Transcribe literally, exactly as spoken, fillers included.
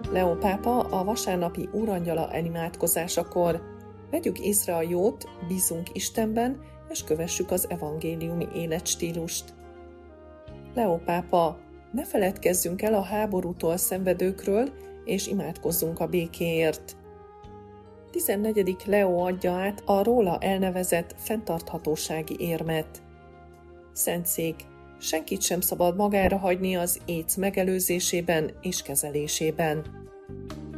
Leó pápa a vasárnapi úrangyala imádkozásakor: vegyük észre a jót, bízunk Istenben, és kövessük az evangéliumi életstílust. Leó pápa: ne feledkezzünk el a háborútól szenvedőkről, és imádkozzunk a békéért. tizennegyedik Leó adja át a róla elnevezett fenntarthatósági érmet. Szentszék: senkit sem szabad magára hagyni az AIDS megelőzésében és kezelésében.